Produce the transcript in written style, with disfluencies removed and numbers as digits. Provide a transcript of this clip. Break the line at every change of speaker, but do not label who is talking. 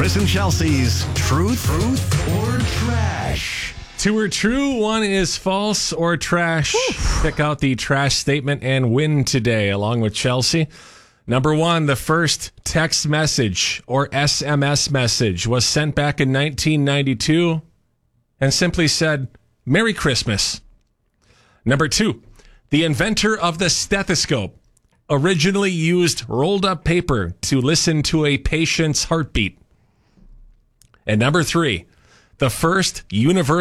Chris and Chelsea's Truth or Trash.
2 are true, 1 is false or trash. Pick out the trash statement and win today, along with Chelsea. Number 1, the first text message or SMS message was sent back in 1992 and simply said, "Merry Christmas." Number 2, the inventor of the stethoscope originally used rolled up paper to listen to a patient's heartbeat. And number 3, the first universal